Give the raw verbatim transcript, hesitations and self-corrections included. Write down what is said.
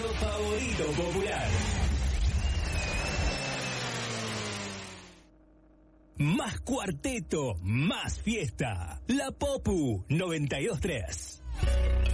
favorito popular. Más cuarteto, más fiesta. La Popu noventa y dos tres.